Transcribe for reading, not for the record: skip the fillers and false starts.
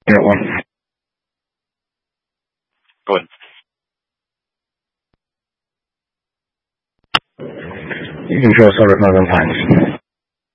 Unit 1. Go ahead. You control Silver Northern Pines.